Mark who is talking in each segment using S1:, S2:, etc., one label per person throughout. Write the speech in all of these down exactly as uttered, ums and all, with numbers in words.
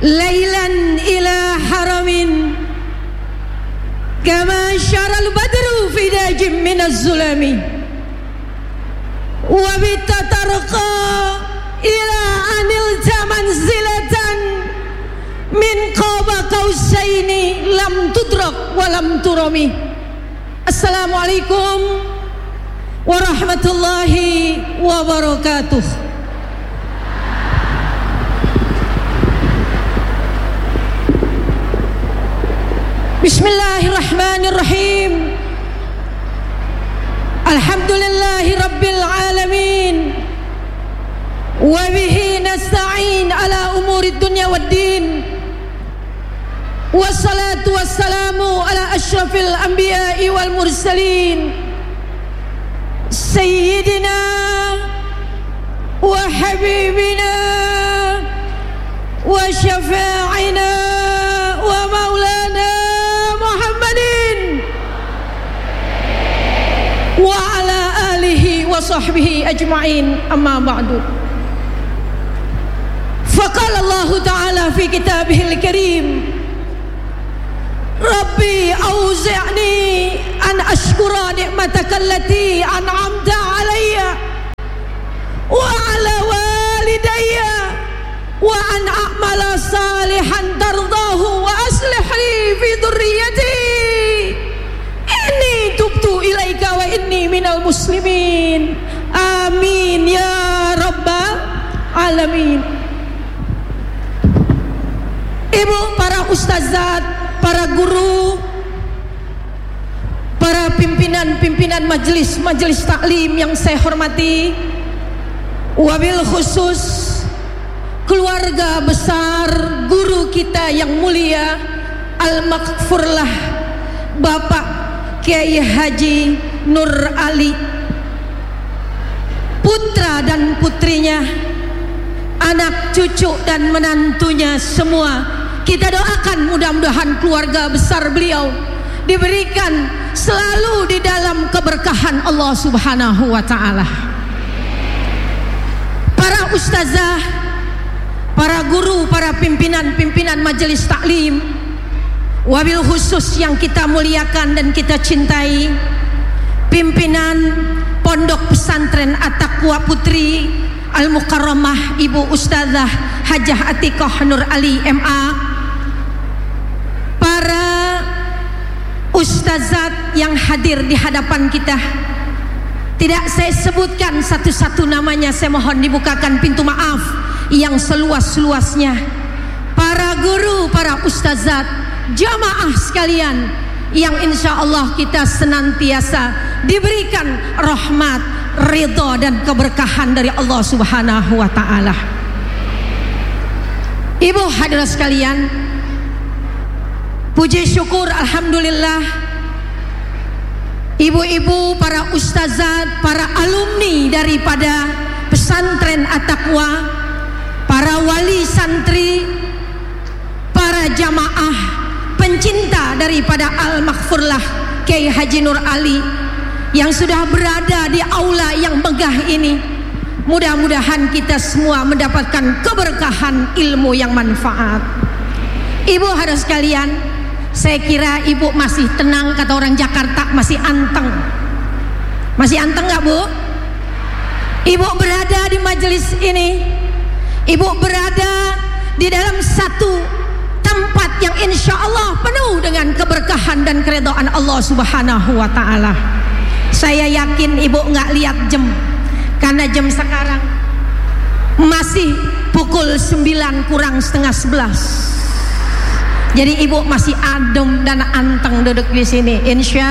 S1: lailan ila haramin kama syaral badru fi dajim minaz zulami wa bitatarqa ila anil zaman zilatan min qaba qausaini lam tudrak wa lam turami. Assalamualaikum warahmatullahi wabarakatuh. Bismillahirrahmanirrahim. Alhamdulillahi rabbil alamin. Wa bihi nasta'in ala umurid dunya waddin. Wassalatu wassalamu ala asyrafil anbiya'i wal mursalin Sayyidina wa habibina wa syafa'ina wa maulana Muhammadin wa ala alihi wa sahbihi ajma'in, amma ba'du. Faqala Allah ta'ala fi kitabihil karim, Rabbi auzi'ni an ashkura ni'mataka allati an'amta alayya wa ala walidayya wa an a'mala salihan tardahu wa aslih li fi dhurriyyati inni tubtu ilaika wa inni minal muslimin. Amin ya rabbal alamin. Ibu, para ustazat, para guru, para pimpinan-pimpinan majelis-majelis taklim yang saya hormati, wabil khusus keluarga besar guru kita yang mulia Al-Maghfurlah Bapak Kiai Haji Nur Ali, putra dan putrinya, anak cucu dan menantunya semua, kita doakan mudah-mudahan keluarga besar beliau diberikan selalu di dalam keberkahan Allah Subhanahu wa ta'ala. Para ustazah, para guru, para pimpinan-pimpinan majelis taklim, wabil khusus yang kita muliakan dan kita cintai, pimpinan Pondok Pesantren At-Taqwa Putri Al-Mukarramah Ibu Ustazah Hajah Atiqah Nur Ali M A, para ustazat yang hadir di hadapan kita, tidak saya sebutkan satu-satu namanya, saya mohon dibukakan pintu maaf yang seluas-luasnya. Para guru, para ustazat, jamaah sekalian yang insya Allah kita senantiasa diberikan rahmat, ridha dan keberkahan dari Allah Subhanahu wa ta'ala. Ibu hadirat sekalian, puji syukur alhamdulillah, ibu-ibu, para ustazat, para alumni daripada pesantren At-Taqwa, para wali santri, para jamaah pencinta daripada Al-Maghfurlah Kiai Haji Nur Ali yang sudah berada di aula yang megah ini, mudah-mudahan kita semua mendapatkan keberkahan ilmu yang manfaat. Ibu hadirat sekalian, saya kira ibu masih tenang, kata orang Jakarta, masih anteng. Masih anteng gak bu? Ibu berada di majelis ini, ibu berada di dalam satu tempat yang insya Allah penuh dengan keberkahan dan keridhaan Allah Subhanahu wa ta'ala. Saya yakin ibu gak lihat jam, karena jam sekarang masih pukul sembilan kurang setengah sebelas. Jadi ibu masih adem dan anteng duduk di sini. Insya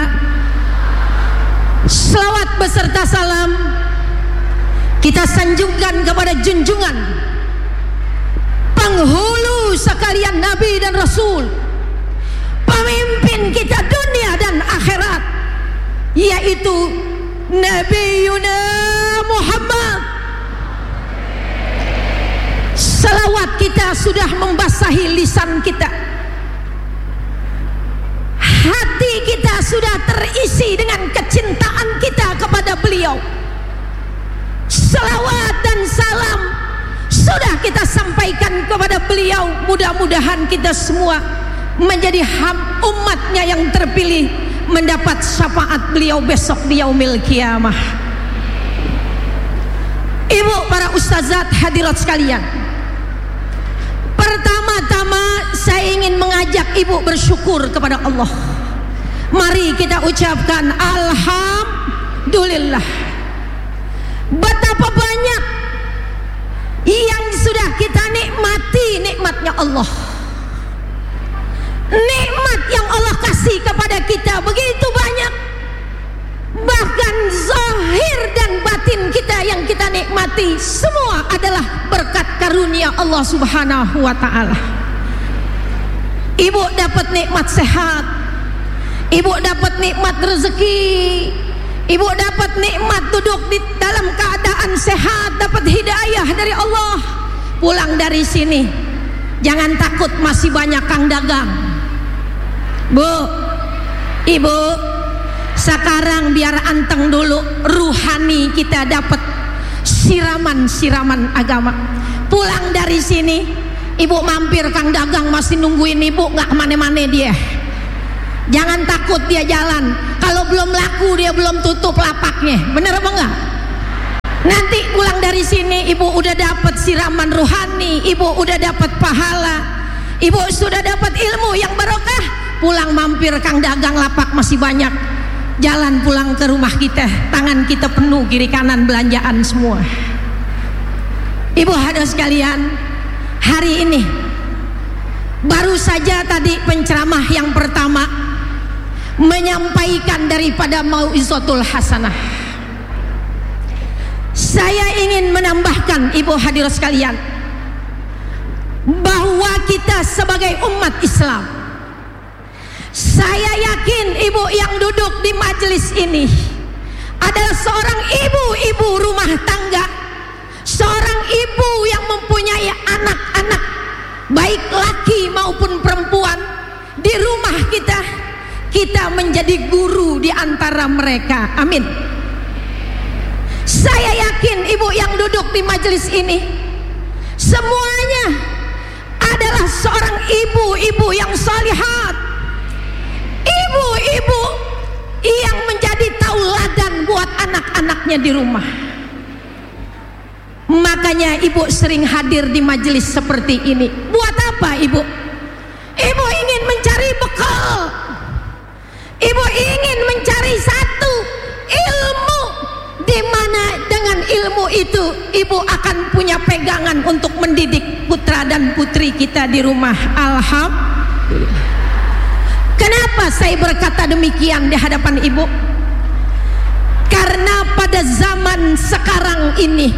S1: selawat beserta salam kita sanjungkan kepada junjungan penghulu sekalian Nabi dan Rasul, pemimpin kita dunia dan akhirat, yaitu Nabi Yuna Muhammad. Salawat kita sudah membasahi lisan kita, hati kita sudah terisi dengan kecintaan kita kepada beliau. Salawat dan salam sudah kita sampaikan kepada beliau. mudah-mudahan kita semua menjadi ham umatnya yang terpilih, mendapat syafaat beliau besok di yaumil qiyamah. Ibu, para ustazat, hadirat sekalian, pertama-tama saya ingin mengajak ibu bersyukur kepada Allah. Mari kita ucapkan alhamdulillah. Betapa banyak yang sudah kita nikmati nikmatnya Allah. Nikmat yang Allah kasih kepada kita begitu banyak. Bahkan zahir dan batin kita yang kita nikmati semua adalah berkat karunia Allah Subhanahu wa ta'ala. Ibu dapat nikmat sehat, ibu dapat nikmat rezeki, ibu dapat nikmat duduk di dalam keadaan sehat, dapat hidayah dari Allah. Pulang dari sini jangan takut, masih banyak kang dagang. Bu, ibu, sekarang biar anteng dulu, ruhani kita dapat siraman-siraman agama. Pulang dari sini ibu mampir, kang dagang masih nungguin ibu, nggak kemana-mana dia. Jangan takut dia jalan, kalau belum laku dia belum tutup lapaknya, bener apa enggak? Nanti pulang dari sini ibu udah dapat siraman ruhani, ibu udah dapat pahala, ibu sudah dapat ilmu yang barokah. Pulang mampir kang dagang, lapak masih banyak. Jalan pulang ke rumah kita, tangan kita penuh kiri kanan belanjaan semua. Ibu hadirin sekalian, hari ini baru saja tadi penceramah yang pertama menyampaikan daripada mau'izatul hasanah. Saya ingin menambahkan ibu hadirin sekalian, bahwa kita sebagai umat Islam, saya yakin ibu yang duduk di majelis ini adalah seorang ibu-ibu rumah tangga, seorang ibu yang mempunyai anak-anak, baik laki maupun perempuan. Di rumah kita, kita menjadi guru di antara mereka. Amin. Saya yakin ibu yang duduk di majelis ini semuanya adalah seorang ibu-ibu yang salihat, ibu-ibu yang menjadi tauladan buat anak-anaknya di rumah. Makanya ibu sering hadir di majelis seperti ini. Buat apa ibu? Ibu ingin mencari bekal. Ibu ingin mencari satu ilmu, di mana dengan ilmu itu ibu akan punya pegangan untuk mendidik putra dan putri kita di rumah. Alhamdulillah. Kenapa saya berkata demikian di hadapan ibu? Karena pada zaman sekarang ini,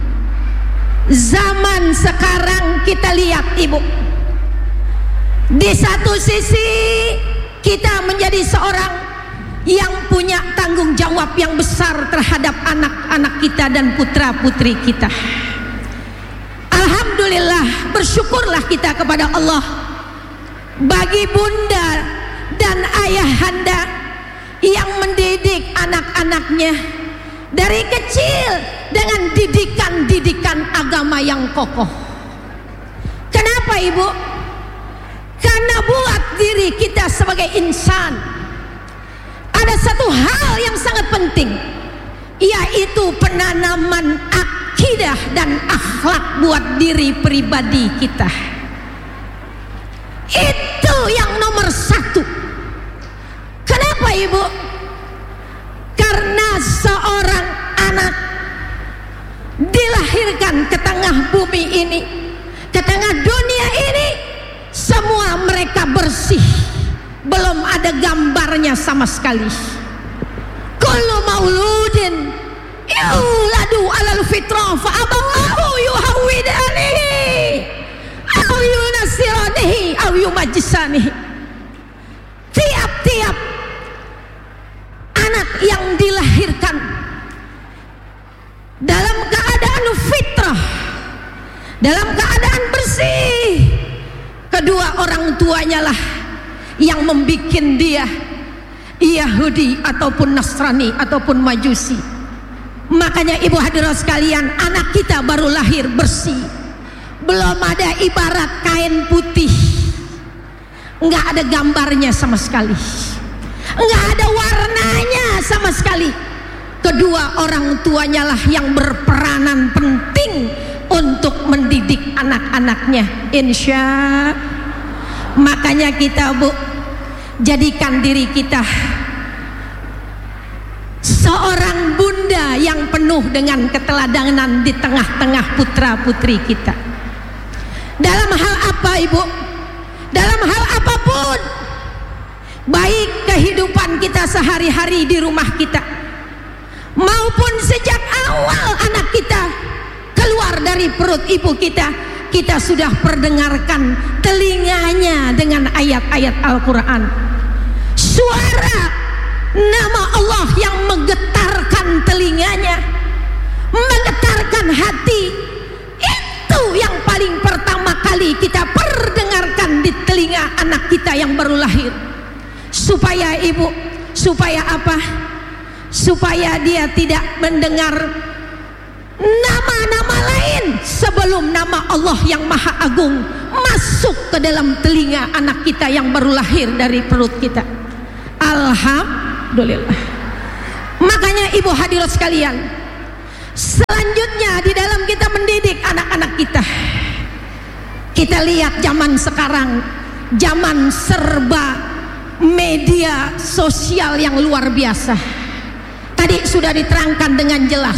S1: zaman sekarang kita lihat ibu, di satu sisi kita menjadi seorang yang punya tanggung jawab yang besar terhadap anak-anak kita dan putra putri kita. Alhamdulillah, bersyukurlah kita kepada Allah bagi bunda dan ayahanda yang mendidik anak-anaknya dari kecil dengan didikan-didikan agama yang kokoh. Kenapa ibu? Karena buat diri kita sebagai insan ada satu hal yang sangat penting, yaitu penanaman akidah dan akhlak buat diri pribadi kita. Itu yang nomor satu. Kenapa ibu? Karena seorang anak dilahirkan ke tengah bumi ini, ke tengah dunia ini, semua mereka bersih, belum ada gambarnya sama sekali. Kullu mauludin yuladu alal fitrah fa abawahu yuhawwidanihi aw yunasiranihi aw yumajjisanihi. Tiap-tiap anak yang dilahirkan dalam keadaan fitrah, dalam keadaan bersih, kedua orang tuanya lah yang membuat dia Yahudi ataupun Nasrani ataupun Majusi. Makanya ibu hadirin sekalian, anak kita baru lahir bersih, belum ada ibarat kain putih, nggak ada gambarnya sama sekali, nggak ada warnanya sama sekali. Kedua orang tuanya lah yang berperanan penting untuk mendidik anak-anaknya. Insya makanya kita Bu, jadikan diri kita seorang bunda yang penuh dengan keteladanan di tengah-tengah putra putri kita. Dalam hal apa Ibu? Dalam hal apapun, baik kehidupan kita sehari-hari di rumah kita, maupun sejak awal anak kita keluar dari perut ibu kita, kita sudah perdengarkan telinganya dengan ayat-ayat Al-Quran. Suara nama Allah yang menggetarkan telinganya, menggetarkan hati, itu yang paling pertama kali kita perdengarkan di telinga anak kita yang baru lahir. Supaya ibu, supaya apa? Supaya dia tidak mendengar nama-nama lain sebelum nama Allah yang Maha Agung masuk ke dalam telinga anak kita yang baru lahir dari perut kita. Alhamdulillah. Makanya ibu hadirat sekalian, selanjutnya di dalam kita mendidik anak-anak kita, kita lihat zaman sekarang, zaman serba media sosial yang luar biasa. Tadi sudah diterangkan dengan jelas.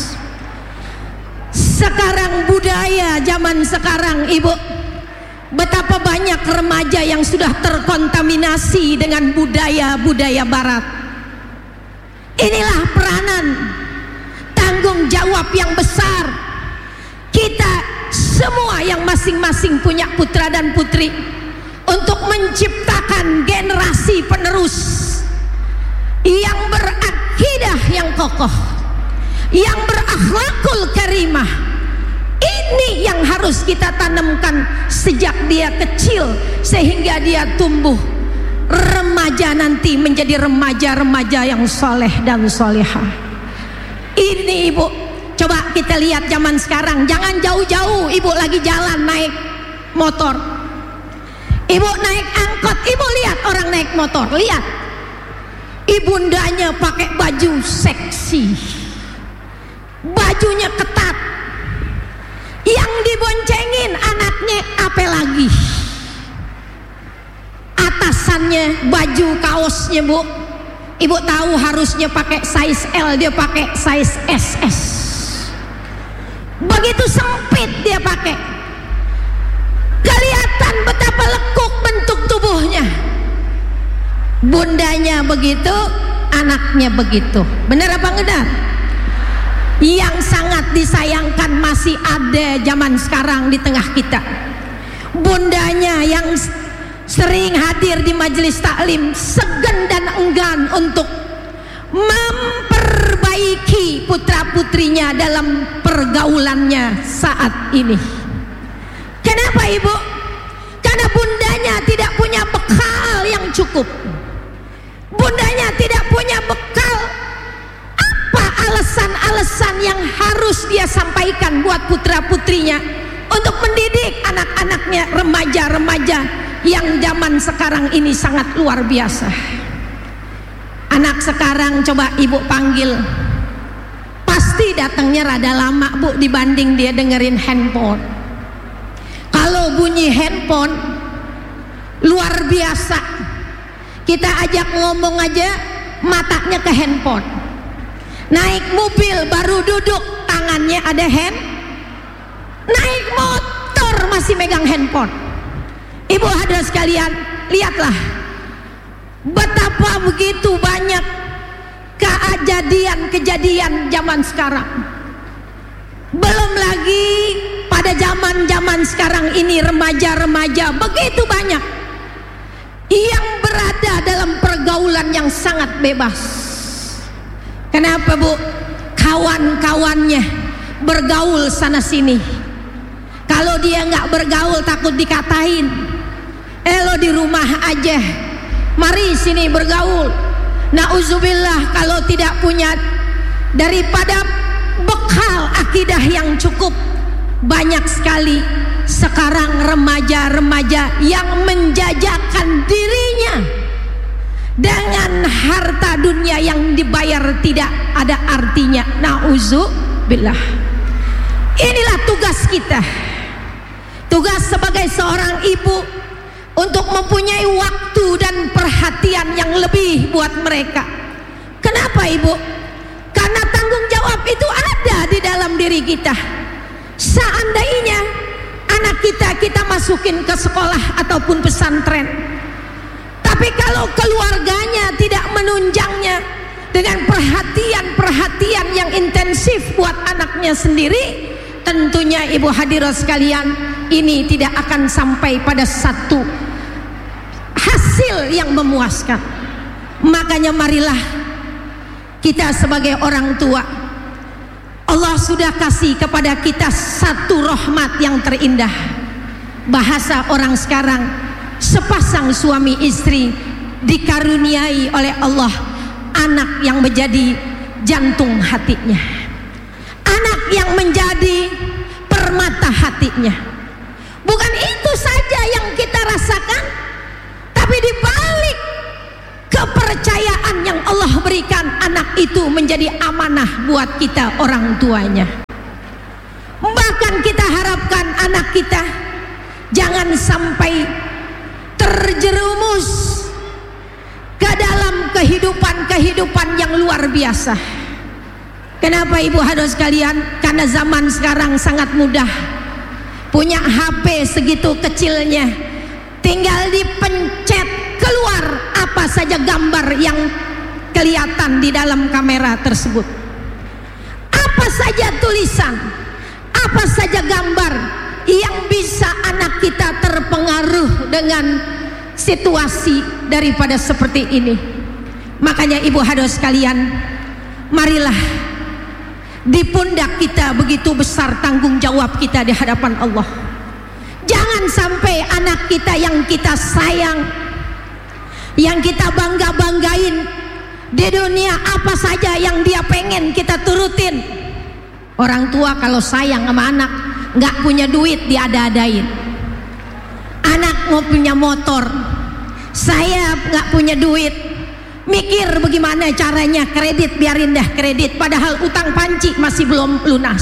S1: Sekarang budaya zaman sekarang ibu, betapa banyak remaja yang sudah terkontaminasi dengan budaya-budaya barat. Inilah peranan tanggung jawab yang besar kita semua yang masing-masing punya putra dan putri untuk menciptakan generasi penerus yang berakidah yang kokoh, yang berakhlakul karimah. Ini yang harus kita tanamkan sejak dia kecil, sehingga dia tumbuh remaja nanti menjadi remaja-remaja yang soleh dan solehah. Ini ibu, coba kita lihat zaman sekarang. Jangan jauh-jauh, ibu lagi jalan naik motor, ibu naik angkot, ibu lihat orang naik motor, lihat ibundanya pakai baju seksi, bajunya ketat, yang diboncengin anaknya apa lagi? Atasannya, baju kaosnya bu, ibu tahu harusnya pakai size L, dia pakai size S S. Begitu sempit dia pakai, kelihatan betapa lekuk bentuk tubuhnya. Bundanya begitu, anaknya begitu. Benar apa enggak? Yang sangat disayangkan masih ada zaman sekarang di tengah kita. Bundanya yang sering hadir di majelis taklim segan dan enggan untuk memperbaiki putra-putrinya dalam pergaulannya saat ini. Kenapa ibu? Karena bundanya tidak punya bekal yang cukup. Bundanya tidak punya bekal. Apa alasan-alasan yang harus dia sampaikan buat putra-putrinya untuk mendidik anak-anaknya, remaja-remaja yang zaman sekarang ini sangat luar biasa. Anak sekarang coba ibu panggil, pasti datangnya rada lama bu dibanding dia dengerin handphone. Kalau bunyi handphone luar biasa, kita ajak ngomong aja matanya ke handphone. Naik mobil baru duduk tangannya ada hand, naik motor masih megang handphone. Ibu hadirin sekalian, lihatlah betapa begitu banyak kejadian-kejadian zaman sekarang. Belum lagi pada zaman-zaman sekarang ini remaja-remaja begitu banyak yang berada dalam pergaulan yang sangat bebas. Kenapa bu? Kawan-kawannya bergaul sana sini. Kalau dia nggak bergaul takut dikatain. Elo di rumah aja, mari sini bergaul. Nauzubillah kalau tidak punya daripada bekal akidah yang cukup, Banyak sekali sekarang remaja-remaja yang menjajakan dirinya dengan harta dunia yang dibayar tidak ada artinya. Nauzubillah. Inilah tugas kita, tugas sebagai seorang ibu, untuk mempunyai waktu dan perhatian yang lebih buat mereka. Kenapa ibu? Karena tanggung jawab itu ada di dalam diri kita. Seandainya anak kita kita masukin ke sekolah ataupun pesantren, tapi kalau keluarganya tidak menunjangnya dengan perhatian-perhatian yang intensif buat anaknya sendiri, tentunya ibu hadirat sekalian, ini tidak akan sampai pada satu hasil yang memuaskan. Makanya marilah kita sebagai orang tua, Allah sudah kasih kepada kita satu rahmat yang terindah. Bahasa orang sekarang, sepasang suami istri dikaruniai oleh Allah anak yang menjadi jantung hatinya, anak yang menjadi permata hatinya. Bukan itu saja yang kita rasakan, tapi di balik kepercayaan yang Allah berikan, anak itu menjadi amanah buat kita orang tuanya. Bahkan kita harapkan anak kita jangan sampai terjerumus ke dalam kehidupan-kehidupan yang luar biasa. Kenapa ibu hadirin sekalian? Karena zaman sekarang sangat mudah. Punya H P segitu kecilnya, tinggal dipencet, keluar apa saja gambar yang kelihatan di dalam kamera tersebut. Apa saja tulisan, apa saja gambar yang bisa anak kita terpengaruh dengan situasi daripada seperti ini. Makanya ibu hadirin sekalian, marilah di pundak kita begitu besar tanggung jawab kita di hadapan Allah. Jangan sampai anak kita yang kita sayang, yang kita bangga-banggain di dunia, apa saja yang dia pengen kita turutin. Orang tua kalau sayang sama anak, nggak punya duit diada-adain. Anak mau punya motor, saya nggak punya duit, mikir bagaimana caranya kredit, biarin dah kredit, padahal utang panci masih belum lunas.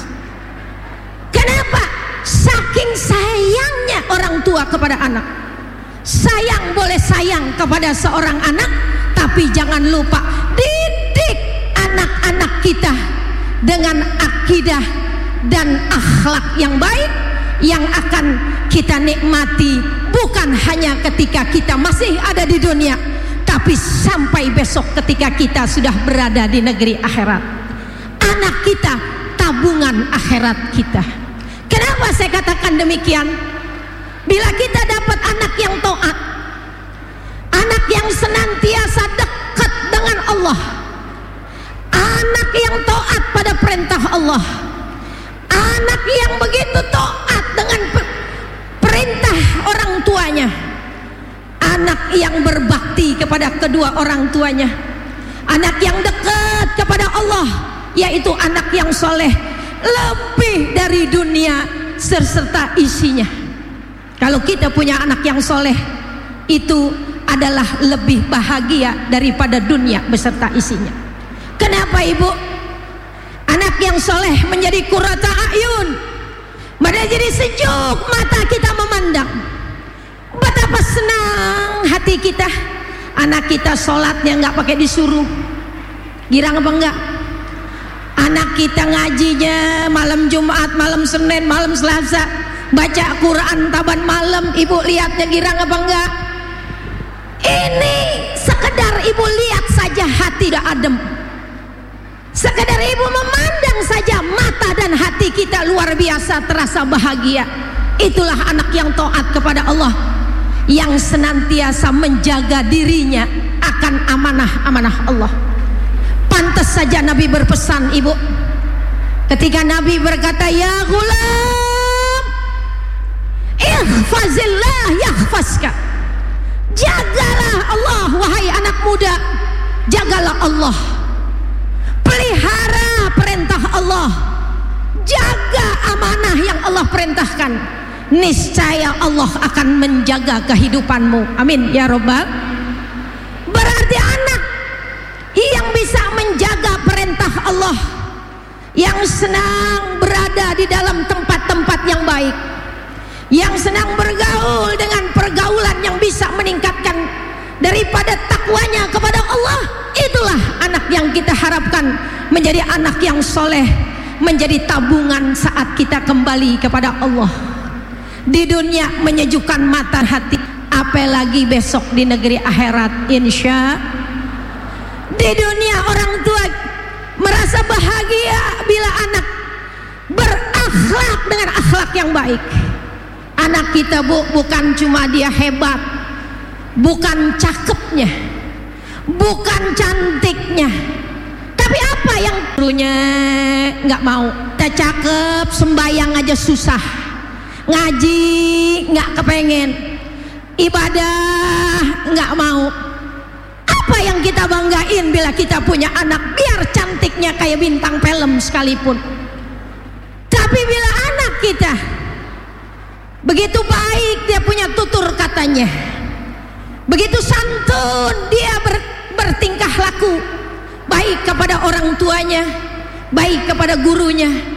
S1: Kenapa? Saking sayangnya orang tua kepada anak. Sayang boleh sayang kepada seorang anak, tapi jangan lupa didik anak-anak kita dengan akidah dan akhlak yang baik, yang akan kita nikmati bukan hanya ketika kita masih ada di dunia, tapi sampai besok ketika kita sudah berada di negeri akhirat. Anak kita tabungan akhirat kita. Kenapa saya katakan demikian? Bila kita dapat anak yang taat, anak yang senantiasa dekat dengan Allah, anak yang taat pada perintah Allah, anak yang begitu taat dengan perintah orang tuanya, anak yang berbakti kepada kedua orang tuanya, anak yang dekat kepada Allah, yaitu anak yang soleh, lebih dari dunia serta isinya. Kalau kita punya anak yang soleh, itu adalah lebih bahagia daripada dunia beserta isinya. Kenapa ibu? Anak yang soleh menjadi qurrata a'yun, menjadi sejuk mata kita memandang. Betapa senang hati kita, anak kita sholatnya nggak pakai disuruh. Girang apa enggak? Anak kita ngajinya malam Jumat, malam Senin, malam Selasa, baca Quran taban malam, ibu lihatnya girang apa enggak? Ini sekedar ibu lihat saja hati dah adem. Sekedar ibu memandang saja, mata dan hati kita luar biasa terasa bahagia. Itulah anak yang taat kepada Allah, yang senantiasa menjaga dirinya akan amanah-amanah Allah. Pantas saja Nabi berpesan ibu, ketika Nabi berkata, ya ghulam, ihfazillah yahfazka. Jagalah Allah, wahai anak muda, jagalah Allah. Pelihara perintah Allah, jaga amanah yang Allah perintahkan, niscaya Allah akan menjaga kehidupanmu. Amin ya robbal. Berarti anak yang bisa menjaga perintah Allah, yang senang berada di dalam tempat-tempat yang baik, yang senang bergaul dengan pergaulan yang bisa meningkatkan daripada takwanya kepada Allah, itulah anak yang kita harapkan menjadi anak yang soleh, menjadi tabungan saat kita kembali kepada Allah. Di dunia menyejukkan mata hati, apalagi besok di negeri akhirat. Insya di dunia orang tua merasa bahagia bila anak berakhlak dengan akhlak yang baik. Anak kita bu, bukan cuma dia hebat, bukan cakepnya, bukan cantiknya, tapi apa yang gurunya nggak mau. Tak cakep, sembayang aja susah, ngaji nggak kepengen, ibadah nggak mau. Apa yang kita banggain bila kita punya anak biar cantiknya kayak bintang film sekalipun? Tapi bila anak kita begitu baik, dia punya tutur katanya, begitu santun dia ber, bertingkah laku, baik kepada orang tuanya, baik kepada gurunya,